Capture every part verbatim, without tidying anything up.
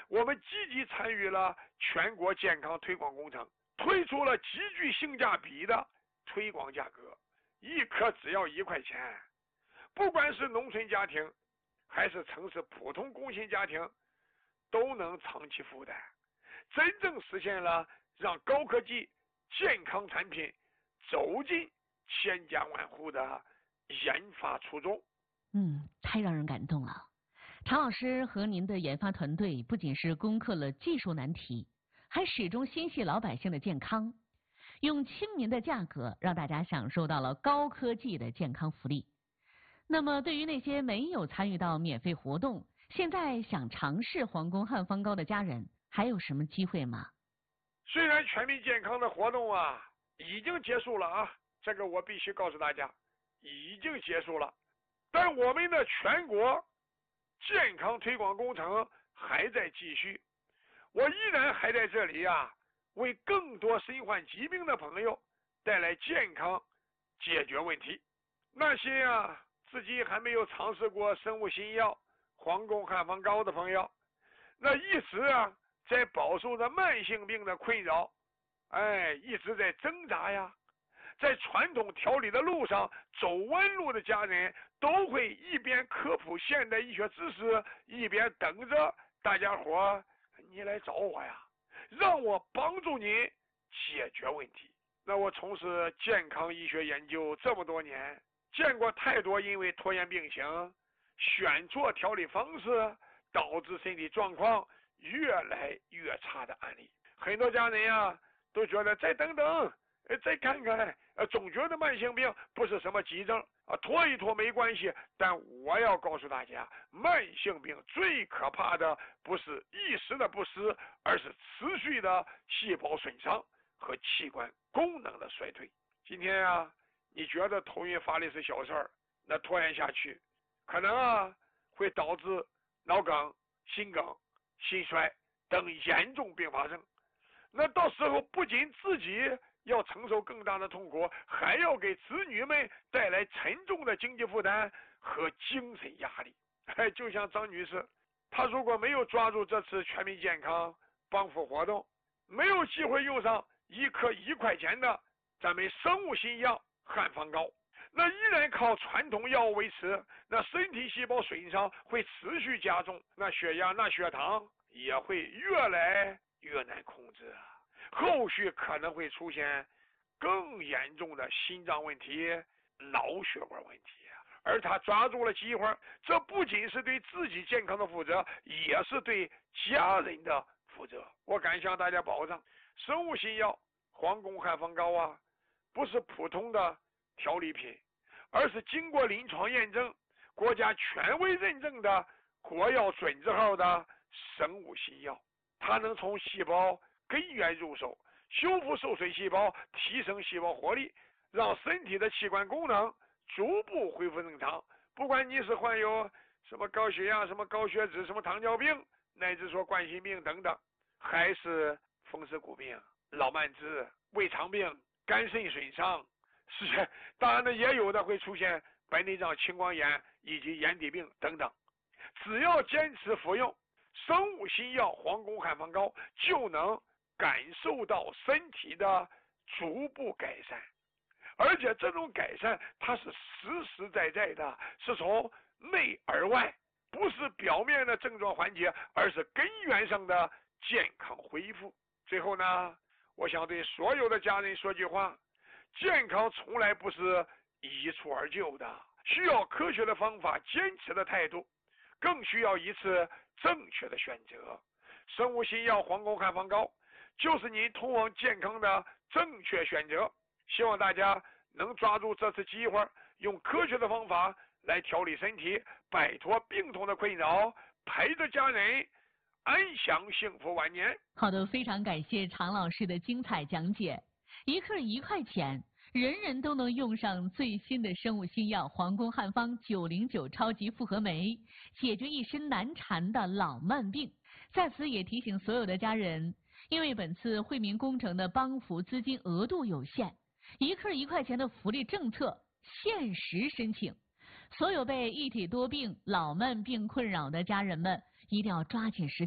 我们积极参与了全国健康推广工程，推出了极具性价比的推广价格，一颗只要一块钱，不管是农村家庭还是城市普通工薪家庭都能长期负担，真正实现了让高科技健康产品走进千家万户的研发初衷。 嗯，太让人感动了。常老师和您的研发团队不仅是攻克了技术难题，还始终心系老百姓的健康，用亲民的价格让大家享受到了高科技的健康福利。那么对于那些没有参与到免费活动，现在想尝试皇宫汉方膏的家人，还有什么机会吗？ 虽然全民健康的活动啊已经结束了啊，这个我必须告诉大家，已经结束了，但我们的全国健康推广工程还在继续。我依然还在这里啊，为更多身患疾病的朋友带来健康解决问题。那些啊自己还没有尝试过生物新药皇宫汉方膏的朋友，那一直啊在饱受着慢性病的困扰，哎，一直在挣扎呀，在传统调理的路上走弯路的家人，都会一边科普现代医学知识，一边等着大家伙你来找我呀，让我帮助你解决问题。那我从事健康医学研究这么多年，见过太多因为拖延病情、选错调理方式导致身体状况越来越差的案例。很多家人呀都觉得再等等，再看看，总觉得慢性病不是什么急症啊，拖一拖没关系。但我要告诉大家，慢性病最可怕的不是一时的不适，而是持续的细胞损伤和器官功能的衰退。今天啊，你觉得头晕发力是小事儿，那拖延下去，可能啊会导致脑梗、心梗、心衰等严重并发症。那到时候不仅自己要承受更大的痛苦，还要给子女们带来沉重的经济负担和精神压力。哎，就像张女士，她如果没有抓住这次全民健康帮扶活动，没有机会用上一颗一块钱的咱们生物新药汉方膏，那依然靠传统药物维持，那身体细胞损伤会持续加重，那血压、那血糖也会越来越难控制，后续可能会出现更严重的心脏问题、脑血管问题。而他抓住了机会，这不仅是对自己健康的负责，也是对家人的负责。我敢向大家保证，生物新药皇宫汉方膏啊，不是普通的调理品，而是经过临床验证、国家权威认证的国药准字号的生物新药。它能从细胞根源入手，修复受损细胞，提升细胞活力，让身体的器官功能逐步恢复正常。不管你是患有什么高血压、什么高血脂、什么糖尿病，乃至说冠心病等等，还是风湿骨病、老慢支、胃肠病、肝肾损伤，是当然呢，也有的会出现白内障、青光眼以及眼底病等等。只要坚持服用生物新药皇宫汉方膏，就能感受到身体的逐步改善，而且这种改善它是实实在在的，是从内而外，不是表面的症状缓解，而是根源上的健康恢复。最后呢，我想对所有的家人说句话，健康从来不是一蹴而就的，需要科学的方法、坚持的态度，更需要一次正确的选择。生物新药皇宫汉方膏就是您通往健康的正确选择。希望大家能抓住这次机会，用科学的方法来调理身体，摆脱病痛的困扰，陪着家人安享幸福晚年。 好的，非常感谢常老师的精彩讲解。一克一块钱，人人都能用上最新的生物新药皇宫汉方九零九超级复合酶，解决一身难缠的老慢病。在此也提醒所有的家人，因为本次惠民工程的帮扶资金额度有限，一克一块钱的福利政策限时申请。所有被一体多病、老慢病困扰的家人们，一定要抓紧时间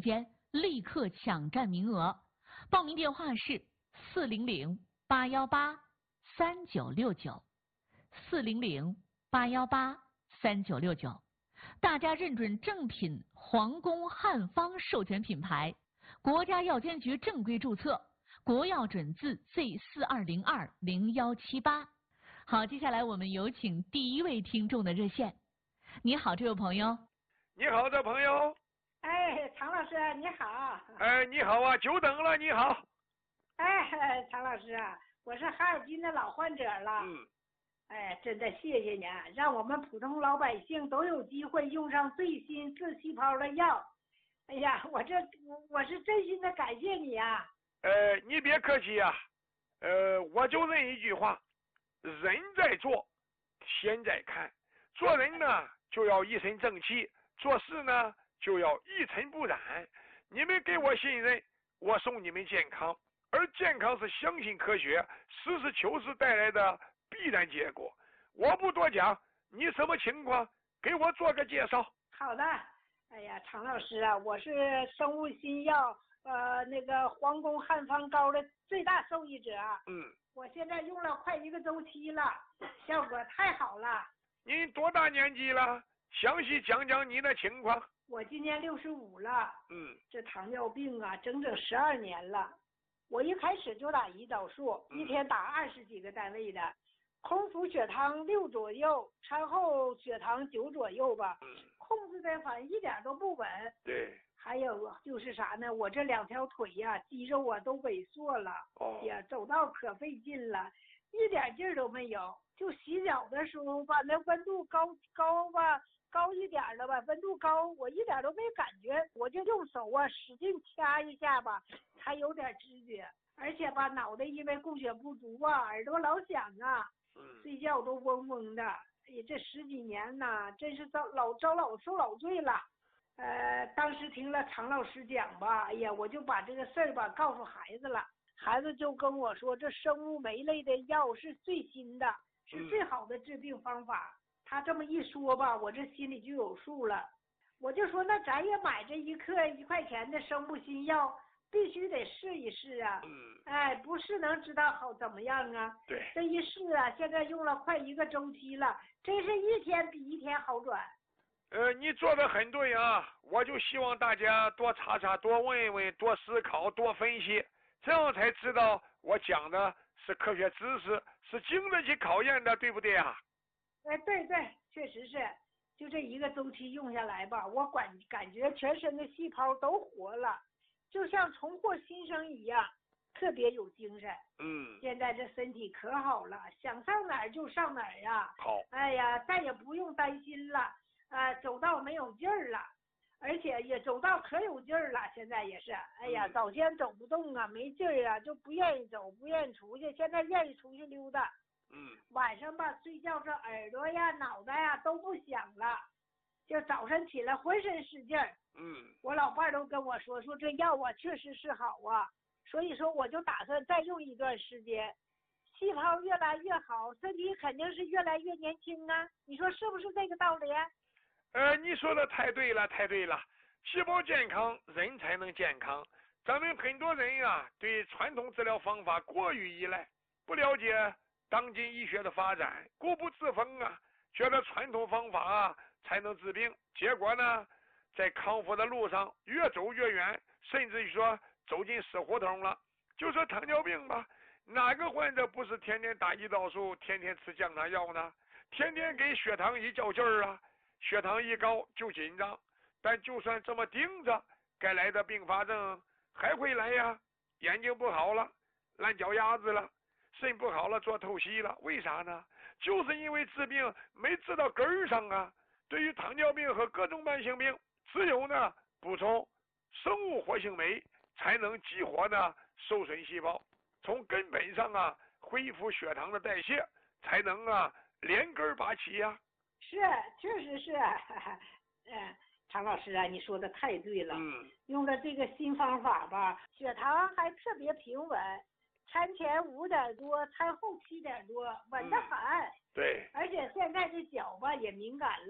立刻抢占名额。报名电话是四零零八幺八三九六九，四零零八幺八三九六九。大家认准正品皇宫汉方授权品牌，国家药监局正规注册，国药准字 Z 四二零二零幺七八。好，接下来我们有请第一位听众的热线。你好，这位朋友。 你好，这朋友。 哎，常老师你好。 哎，你好啊，久等了，你好。 哎，常老师啊，我是哈尔滨的老患者了。 嗯。 哎，真的谢谢你，让我们普通老百姓都有机会用上最新四细胞的药。哎呀，我这我我是真心的感谢你啊。 呃，你别客气呀、啊。呃，我就认一句话，人在做，天在看。做人呢就要一身正气，做事呢就要一尘不染。你们给我信任，我送你们健康，而健康是相信科学、实事求是带来的必然结果。我不多讲，你什么情况？给我做个介绍。 好的。哎呀，常老师啊，我是生物新药呃那个皇宫汉方膏的最大受益者。 嗯。 我现在用了快一个周期了，效果太好了。 您多大年纪了？详细讲讲你的情况。 我今年六十五了。 嗯。 这糖尿病啊，整整十二年了。我一开始就打胰岛素， 嗯、 一天打二十几个单位的，空腹血糖六左右，餐后血糖九左右吧。 嗯。 控制的反正一点都不稳。 对。 还有就是啥呢？我这两条腿呀、啊，肌肉啊都萎缩了。 哦。 呀，走道可费劲了，一点劲儿都没有。就洗脚的时候吧，那温度高高吧，高一点了吧，温度高，我一点都没感觉，我就用手啊使劲掐一下吧，才有点知觉。而且吧，脑袋因为供血不足啊，耳朵老响啊，睡觉都嗡嗡的。哎呀，这十几年呐，真是遭老遭老受老罪了。呃，当时听了常老师讲吧，哎呀，我就把这个事儿吧告诉孩子了，孩子就跟我说，这生物酶类的药是最新的，是最好的治病方法。嗯、他这么一说吧，我这心里就有数了。我就说，那咱也买这一克一块钱的生物新药，必须得试一试啊。 嗯。 哎，不试能知道好怎么样啊？ 对。 这一试啊，现在用了快一个周期了，真是一天比一天好转。 呃，你做的很对啊，我就希望大家多查查，多问问，多思考，多分析，这样才知道我讲的是科学知识，是经得起考验的，对不对啊？ 哎，对对，确实是，就这一个周期用下来吧，我感感觉全身的细胞都活了，就像重获新生一样，特别有精神。 嗯。 现在这身体可好了，想上哪儿就上哪儿啊。 好。 哎呀，再也不用担心了。呃，走道没有劲儿了，而且也走道可有劲儿了。现在也是，哎呀， 嗯、 早先走不动啊，没劲儿啊，就不愿意走，不愿意出去。现在愿意出去溜达。 嗯。 晚上吧，睡觉这耳朵呀、脑袋呀都不响了，就早晨起来浑身使劲儿。 嗯。 我老伴儿都跟我说，说这药啊确实是好啊，所以说我就打算再用一段时间，细胞越来越好，身体肯定是越来越年轻啊。你说是不是这个道理？ 呃，你说的太对了，太对了。细胞健康，人才能健康。咱们很多人呀、啊，对传统治疗方法过于依赖，不了解当今医学的发展，固步自封啊，觉得传统方法啊才能治病。结果呢，在康复的路上越走越远，甚至于说走进死胡同了。就说糖尿病吧，哪个患者不是天天打胰岛素，天天吃降糖药呢？天天给血糖一较劲儿啊！血糖一高就紧张，但就算这么盯着，该来的并发症还会来呀。眼睛不好了，烂脚丫子了，肾不好了，做透析了，为啥呢？就是因为治病没治到根儿上啊。对于糖尿病和各种慢性病，只有呢补充生物活性酶，才能激活呢受损细胞，从根本上啊恢复血糖的代谢，才能啊连根拔起呀、啊。 是，确实是，嗯，常老师啊，你说的太对了。 嗯。 用了这个新方法吧，血糖还特别平稳，餐前五点多，餐后七点多，稳得很。 嗯、对。 而且现在这脚吧也敏感了，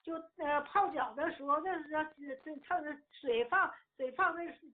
就呃泡脚的时候，那是这这趁着水放水放在